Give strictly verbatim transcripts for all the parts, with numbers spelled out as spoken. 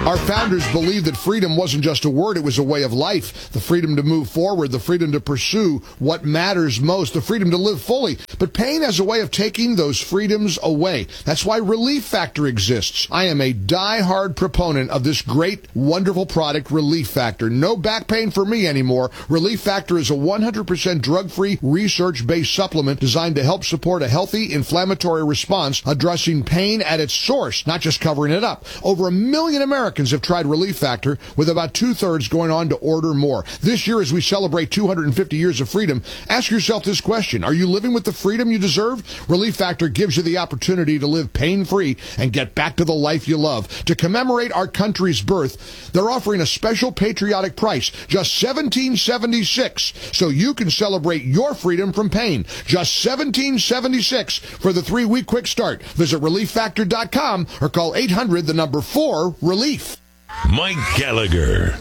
Our founders believed that freedom wasn't just a word, it was a way of life. The freedom to move forward, the freedom to pursue what matters most, the freedom to live fully. But pain has a way of taking those freedoms away. That's why Relief Factor exists. I am a die-hard proponent of this great, wonderful product, Relief Factor. No back pain for me anymore. Relief Factor is a one hundred percent drug-free, research-based supplement designed to help support a healthy inflammatory response, addressing pain at its source, not just covering it up. Over a million Americans have tried Relief Factor, with about two-thirds going on to order more. This year, as we celebrate two hundred fifty years of freedom, ask yourself this question. Are you living with the freedom you deserve? Relief Factor gives you the opportunity to live pain-free and get back to the life you love. To commemorate our country's birth, they're offering a special patriotic price, just seventeen seventy-six, so you can celebrate your freedom from pain. Just seventeen seventy-six for the three-week quick start. Visit relief factor dot com or call eight hundred, the number four, relief. Mike Gallagher.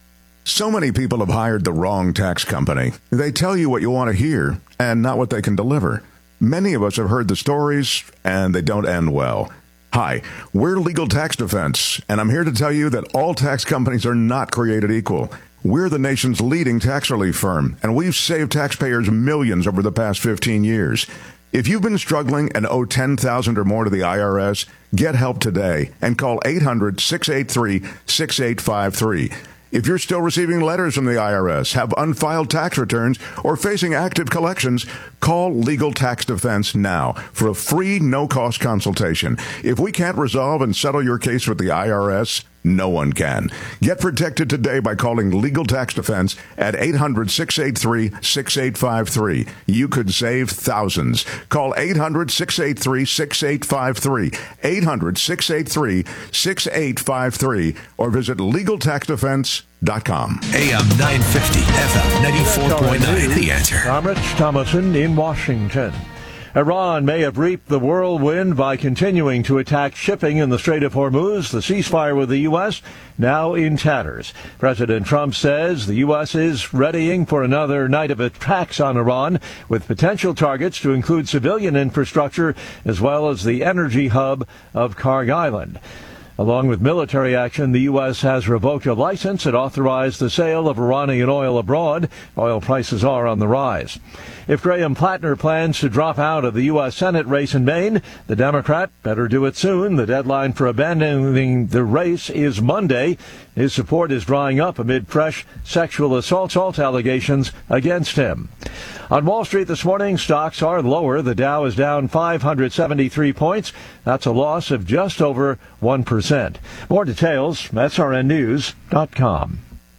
So many people have hired the wrong tax company. They tell you what you want to hear and not what they can deliver. Many of us have heard the stories, and they don't end well. Hi, we're Legal Tax Defense, and I'm here to tell you that all tax companies are not created equal. We're the nation's leading tax relief firm, and we've saved taxpayers millions over the past fifteen years. If you've been struggling and owe ten thousand dollars or more to the I R S, get help today and call eight hundred, six eight three, six eight five three. If you're still receiving letters from the I R S, have unfiled tax returns, or facing active collections, call Legal Tax Defense now for a free, no-cost consultation. If we can't resolve and settle your case with the I R S, no one can. Get protected today by calling Legal Tax Defense at eight hundred, six eight three, six eight five three. You could save thousands. Call eight hundred, six eight three, six eight five three, eight hundred, six eight three, six eight five three, or visit legal tax defense dot com. A M nine fifty, F M ninety-four point nine, The Answer. I'm Rich Thomason in Washington. Iran may have reaped the whirlwind by continuing to attack shipping in the Strait of Hormuz. The ceasefire with the U S now in tatters. President Trump says the U S is readying for another night of attacks on Iran, with potential targets to include civilian infrastructure as well as the energy hub of Kharg Island. Along with military action, the U S has revoked a license that authorized the sale of Iranian oil abroad. Oil prices are on the rise. If Graham Plattner plans to drop out of the U S Senate race in Maine, the Democrat better do it soon. The deadline for abandoning the race is Monday. His support is drying up amid fresh sexual assault, assault allegations against him. On Wall Street this morning, stocks are lower. The Dow is down five hundred seventy-three points. That's a loss of just over one percent. More details, S R N news dot com.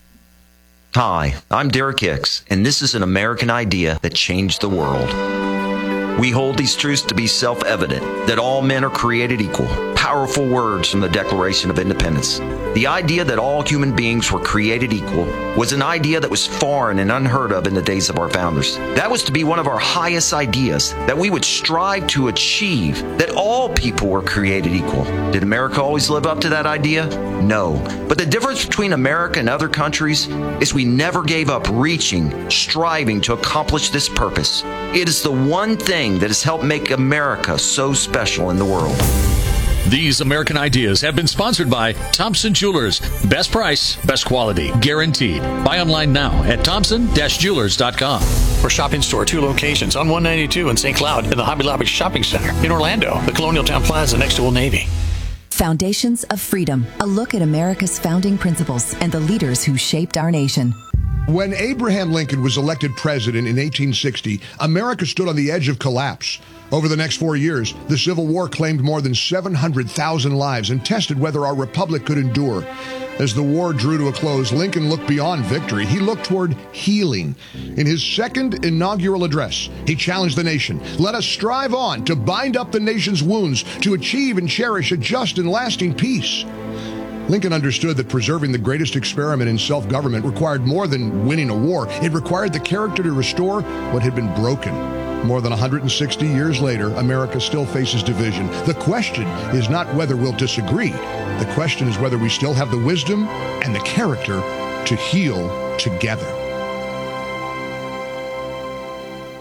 Hi, I'm Derek Hicks, and this is an American idea that changed the world. We hold these truths to be self-evident, that all men are created equal. Powerful words from the Declaration of Independence. The idea that all human beings were created equal was an idea that was foreign and unheard of in the days of our founders. That was to be one of our highest ideas, that we would strive to achieve, that all people were created equal. Did America always live up to that idea? No. But the difference between America and other countries is we never gave up reaching, striving to accomplish this purpose. It is the one thing that has helped make America so special in the world. These American ideas have been sponsored by Thompson Jewelers. Best price, best quality, guaranteed. Buy online now at thompson dash jewelers dot com. For Shopping Store, two locations on one ninety-two in Saint Cloud and the Hobby Lobby Shopping Center in Orlando, the Colonial Town Plaza next to Old Navy. Foundations of Freedom, a look at America's founding principles and the leaders who shaped our nation. When Abraham Lincoln was elected president in eighteen sixty, America stood on the edge of collapse. Over the next four years, the Civil War claimed more than seven hundred thousand lives and tested whether our republic could endure. As the war drew to a close, Lincoln looked beyond victory. He looked toward healing. In his second inaugural address, he challenged the nation. Let us strive on to bind up the nation's wounds, to achieve and cherish a just and lasting peace. Lincoln understood that preserving the greatest experiment in self-government required more than winning a war. It required the character to restore what had been broken. More than one hundred sixty years later, America still faces division. The question is not whether we'll disagree. The question is whether we still have the wisdom and the character to heal together.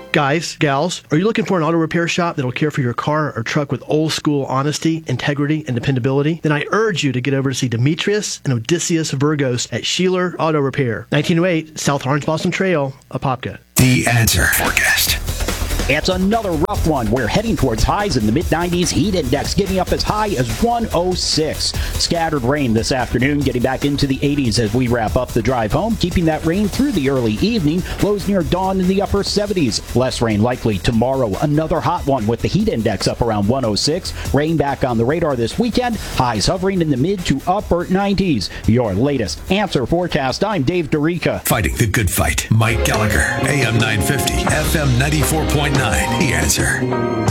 Guys, gals, are you looking for an auto repair shop that'll care for your car or truck with old school honesty, integrity, and dependability? Then I urge you to get over to see Demetrius and Odysseus Virgos at Sheeler Auto Repair, nineteen oh eight South Orange Blossom Trail, Apopka. The Answer Forecast. It's another rough one. We're heading towards highs in the mid nineties. Heat index getting up as high as one oh six. Scattered rain this afternoon, getting back into the eighties as we wrap up the drive home, keeping that rain through the early evening. Lows near dawn in the upper seventies. Less rain likely tomorrow. Another hot one with the heat index up around one oh six. Rain back on the radar this weekend. Highs hovering in the mid to upper nineties. Your latest Answer Forecast. I'm Dave DeRica. Fighting the good fight. Mike Gallagher, A M nine fifty, F M ninety-four point nine. The Answer.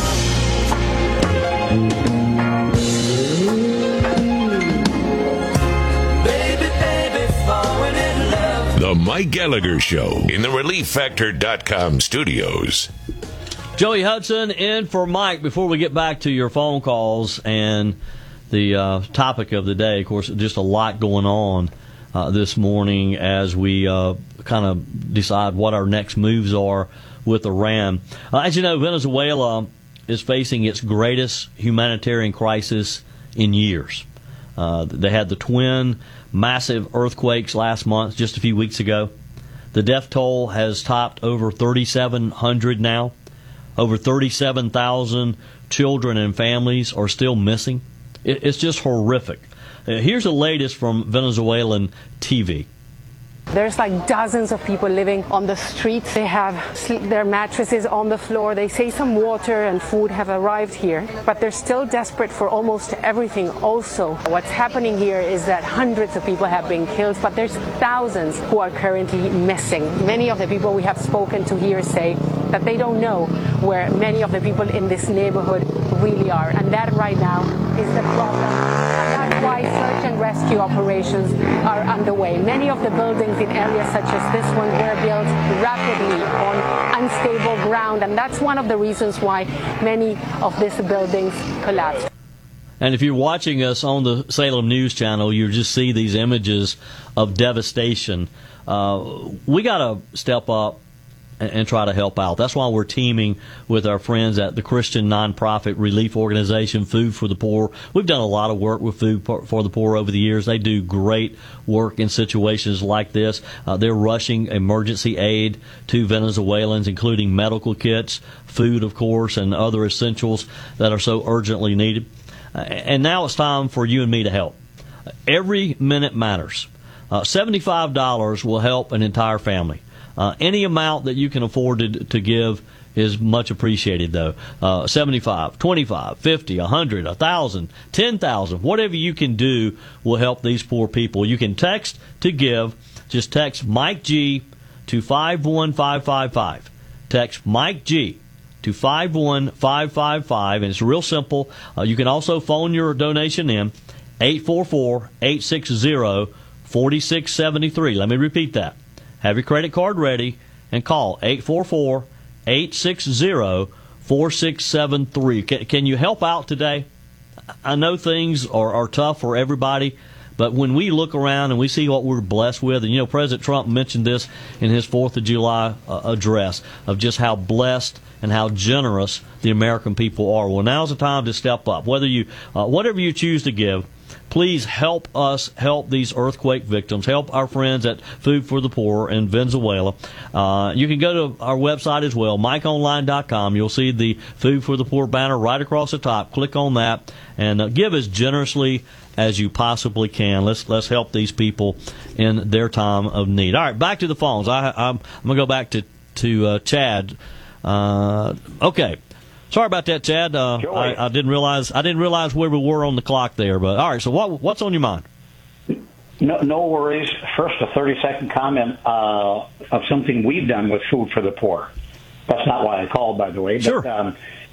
The Mike Gallagher Show in the Relief Factor dot com studios. Joey Hudson in for Mike. Before we get back to your phone calls and the uh, topic of the day, of course, just a lot going on uh, this morning as we uh, kind of decide what our next moves are with Iran. Uh, as you know, Venezuela is facing its greatest humanitarian crisis in years. Uh, they had the twin massive earthquakes last month, just a few weeks ago. The death toll has topped over thirty-seven hundred now. Over thirty-seven thousand children and families are still missing. It, it's just horrific. Uh, here's the latest from Venezuelan T V. There's like dozens of people living on the streets. They have their mattresses on the floor. They say some water and food have arrived here, but they're still desperate for almost everything also. What's happening here is that hundreds of people have been killed, but there's thousands who are currently missing. Many of the people we have spoken to here say that they don't know where many of the people in this neighborhood really are, and that right now is the problem. And that's why search and rescue operations are underway. Many of the buildings in areas such as this one were built rapidly on unstable ground, and that's one of the reasons why many of these buildings collapsed. And if you're watching us on the Salem News Channel, you just see these images of devastation. Uh, we got to step up and, and try to help out. That's why we're teaming with our friends at the Christian nonprofit relief organization Food for the Poor. We've done a lot of work with Food for the Poor over the years. They do great work in situations like this. Uh, they're rushing emergency aid to Venezuelans, including medical kits, food, of course, and other essentials that are so urgently needed. Uh, and now it's time for you and me to help. Every minute matters. Uh, seventy-five dollars will help an entire family. Uh, any amount that you can afford to, to give is much appreciated, though. Uh, seventy-five, twenty-five, fifty, one hundred, one thousand, ten thousand, whatever you can do will help these poor people. You can text to give. Just text Mike G to five one five five five. Text Mike G to five one five five five, and it's real simple. Uh, you can also phone your donation in, eight four four, eight six zero, four six seven three. Let me repeat that. Have your credit card ready and call eight four four, eight six zero, four six seven three. Can, can you help out today? I know things are, are tough for everybody, but when we look around and we see what we're blessed with, and you know, President Trump mentioned this in his fourth of July uh, address, of just how blessed and how generous the American people are. Well, now's the time to step up. Whether you, uh, whatever you choose to give, please help us help these earthquake victims. Help our friends at Food for the Poor in Venezuela. Uh, you can go to our website as well, mike online dot com. You'll see the Food for the Poor banner right across the top. Click on that and uh, give as generously as you possibly can. Let's let's help these people in their time of need. All right, back to the phones. I, I'm, I'm going to go back to, to uh, Chad. Uh, okay. Sorry about that, Chad. Uh, I, I didn't realize I didn't realize where we were on the clock there. But all right, so what what's on your mind? No, no worries. First, a thirty-second comment uh, of something we've done with Food for the Poor. That's not why I called, by the way. But, sure. Um,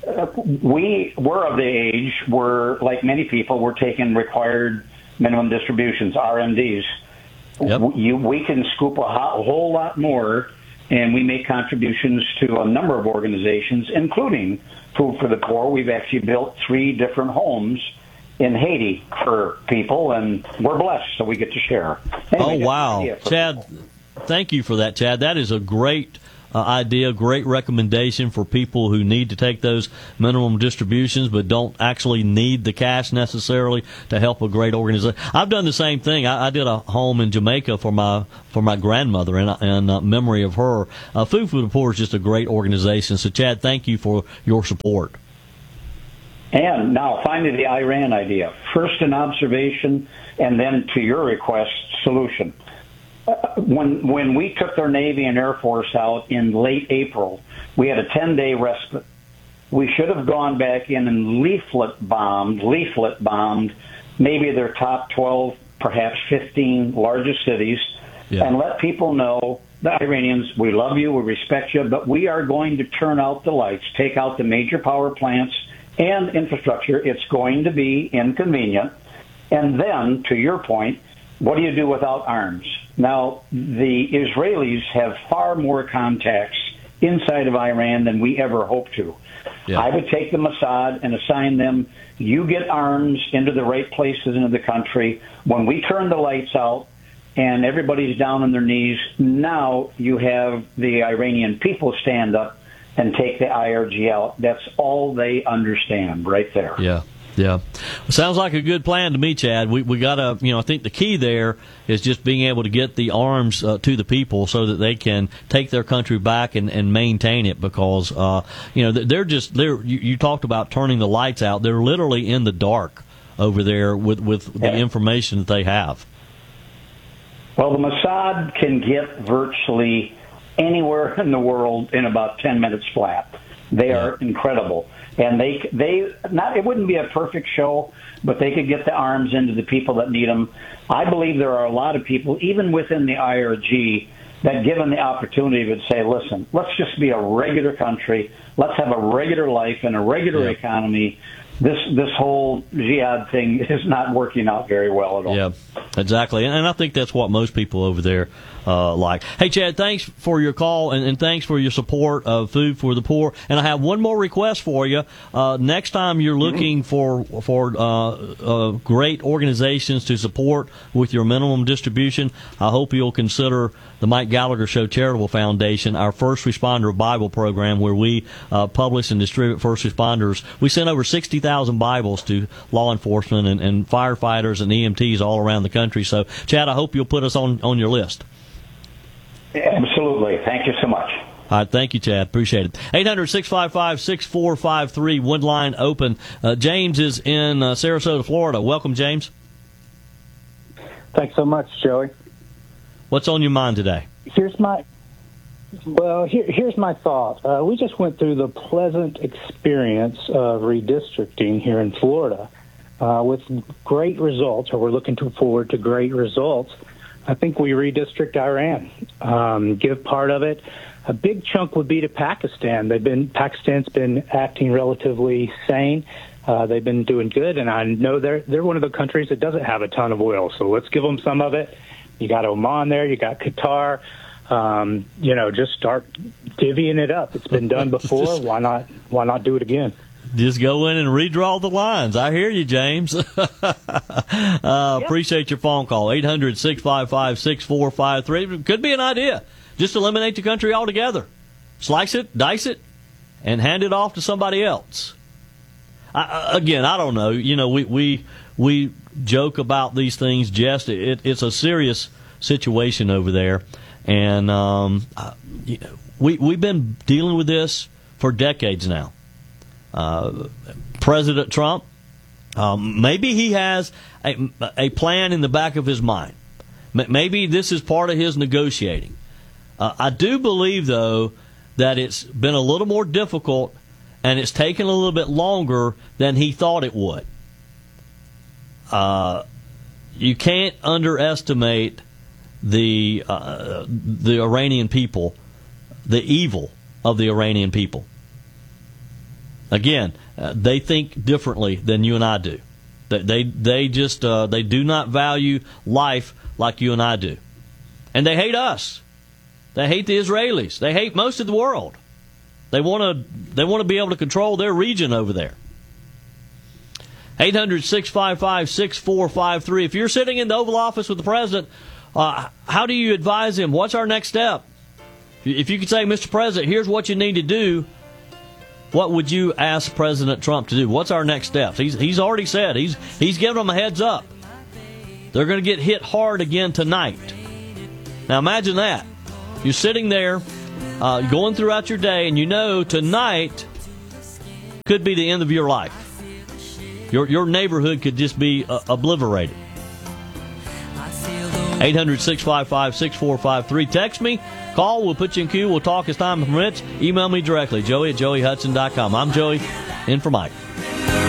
we we're of the age where, like many people, we're taking required minimum distributions, R M Ds. Yep. You, we can scoop a, ho- a whole lot more, and we make contributions to a number of organizations, including Food for the Poor. We've actually built three different homes in Haiti for people, and we're blessed, so we get to share. Anyway, oh, wow. Chad, people. Thank you for that, Chad. That is a great uh, idea, great recommendation for people who need to take those minimum distributions but don't actually need the cash necessarily to help a great organization. I've done the same thing. I, I did a home in Jamaica for my for my grandmother in, in uh, memory of her. Uh, Food for the Poor is just a great organization. So, Chad, thank you for your support. And now, finally, the Iran idea. First an observation, and then, to your request, solution. Uh, when when we took their Navy and Air Force out in late April, we had a ten-day respite. We should have gone back in and leaflet bombed, leaflet bombed maybe their top twelve, perhaps fifteen largest cities, yeah. and let people know, the Iranians, we love you, we respect you, but we are going to turn out the lights, take out the major power plants and infrastructure. It's going to be inconvenient. And then, to your point, what do you do without arms? Now, the Israelis have far more contacts inside of Iran than we ever hoped to. Yeah. I would take the Mossad and assign them, you get arms into the right places into the country. When we turn the lights out and everybody's down on their knees, now you have the Iranian people stand up and take the I R G out. That's all they understand right there. Yeah. Yeah, sounds like a good plan to me, Chad. We we gotta, you know, I think the key there is just being able to get the arms uh, to the people so that they can take their country back and, and maintain it. Because uh, you know they're just they're you, you talked about turning the lights out. They're literally in the dark over there with with the yeah. information that they have. Well, the Mossad can get virtually anywhere in the world in about ten minutes flat. They yeah. are incredible. And they, they not. It wouldn't be a perfect show, but they could get the arms into the people that need them. I believe there are a lot of people, even within the I R G, that given the opportunity would say, listen, let's just be a regular country. Let's have a regular life and a regular yeah. economy. This this whole jihad thing is not working out very well at all. Yeah, exactly. And, and I think that's what most people over there uh, like. Hey, Chad, thanks for your call, and, and thanks for your support of Food for the Poor. And I have one more request for you. Uh, next time you're looking for for uh, uh, great organizations to support with your minimum distribution, I hope you'll consider the Mike Gallagher Show Charitable Foundation, our First Responder Bible program, where we uh, publish and distribute first responders. We sent over sixty thousand Bibles to law enforcement and, and firefighters and E M Ts all around the country. So, Chad, I hope you'll put us on, on your list. Absolutely. Thank you so much. All right, thank you, Chad. Appreciate it. eight hundred, six five five, six four five three, one line open. Uh, James is in uh, Sarasota, Florida. Welcome, James. Thanks so much, Joey. What's on your mind today? Here's my well. Here, here's my thought. Uh, we just went through the pleasant experience of redistricting here in Florida uh, with great results, or we're looking to forward to great results. I think we redistrict Iran, um, give part of it. A big chunk would be to Pakistan. They've been Pakistan's been acting relatively sane. Uh, they've been doing good, and I know they're they're one of the countries that doesn't have a ton of oil. So let's give them some of it. You got Oman there. You got Qatar. Um, you know, just start divvying it up. It's been done before. Why not? Why not do it again? Just go in and redraw the lines. I hear you, James. uh, yep. Appreciate your phone call. eight hundred, six five five, six four five three. Could be an idea. Just eliminate the country altogether. Slice it, dice it, and hand it off to somebody else. I, again, I don't know. You know, we we we joke about these things. Just it, it's a serious situation over there, and um, you know, we we've been dealing with this for decades now. Uh, President Trump, um, maybe he has a, a plan in the back of his mind. Maybe this is part of his negotiating. Uh, I do believe, though, that it's been a little more difficult and it's taken a little bit longer than he thought it would. Uh, you can't underestimate the uh, the Iranian people, the evil of the Iranian people. Again, uh, they think differently than you and I do. They they, they just uh, they do not value life like you and I do, and they hate us. They hate the Israelis. They hate most of the world. They want to they want to be able to control their region over there. eight hundred, six five five, six four five three. If you're sitting in the Oval Office with the president, uh, how do you advise him? What's our next step? If you could say, Mister President, here's what you need to do, what would you ask President Trump to do? What's our next steps? He's he's already said, he's he's giving them a heads up. They're going to get hit hard again tonight. Now imagine that. You're sitting there, uh, going throughout your day, and you know tonight could be the end of your life. Your your neighborhood could just be uh, obliterated. eight hundred, six five five, six four five three. Text me, call, we'll put you in queue, we'll talk as time permits. Email me directly, Joey at joey hudson dot com. I'm Joey, in for Mike.